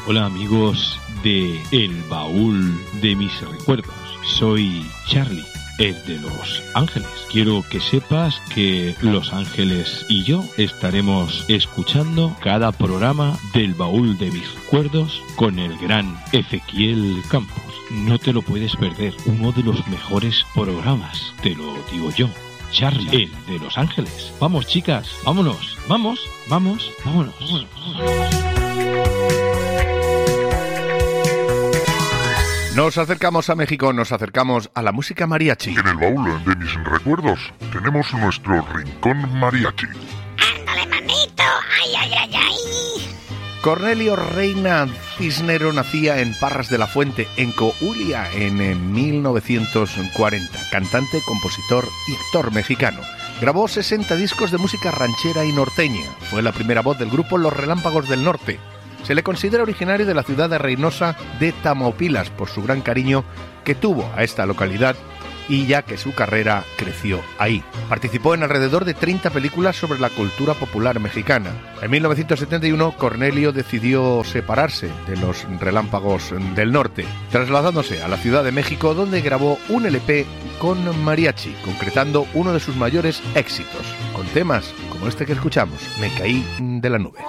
Hola amigos de El Baúl de mis Recuerdos. Soy Charlie, el de Los Ángeles. Quiero que sepas que Los Ángeles y yo estaremos escuchando cada programa del Baúl de mis Recuerdos con el gran Ezequiel Campos. No te lo puedes perder, uno de los mejores programas, te lo digo yo. Charlie, el de Los Ángeles. Vamos, chicas, vámonos, vámonos. Nos acercamos a México, nos acercamos a la música mariachi. En el baúl de mis recuerdos tenemos nuestro rincón mariachi. ¡Ándale, manito! ¡Ay! Cornelio Reina Cisnero nacía en Parras de la Fuente, en Coahuila, en 1940. Cantante, compositor y actor mexicano. Grabó 60 discos de música ranchera y norteña. Fue la primera voz del grupo Los Relámpagos del Norte. Se le considera originario de la ciudad de Reynosa de Tamaulipas por su gran cariño que tuvo a esta localidad y ya que su carrera creció ahí. Participó en alrededor de 30 películas sobre la cultura popular mexicana. En 1971, Cornelio decidió separarse de los Relámpagos del Norte, trasladándose a la Ciudad de México, donde grabó un LP con mariachi, concretando uno de sus mayores éxitos, con temas como este que escuchamos, Me caí de la nube.